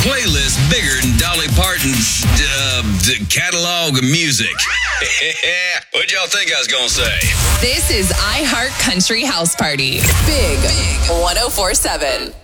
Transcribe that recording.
playlist bigger than Dolly Parton's catalog of music. What'd y'all think I was gonna say? This is iHeart Country House Party. Big 104.7.